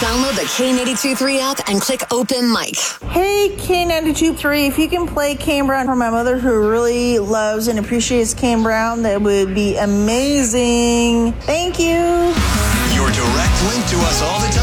Download the K82.3 app and click Open Mic. Hey, K92.3, if you can play Kane Brown for my mother who really loves and appreciates Kane Brown, that would be amazing. Thank you. Your direct link to us all the time.